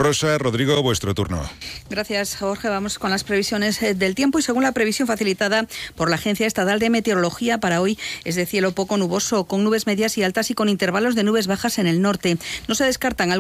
Rosa, Rodrigo, vuestro turno. Gracias, Jorge. Vamos con las previsiones del tiempo y según la previsión facilitada por la Agencia Estatal de Meteorología, para hoy es de cielo poco nuboso, con nubes medias y altas y con intervalos de nubes bajas en el norte. No se descartan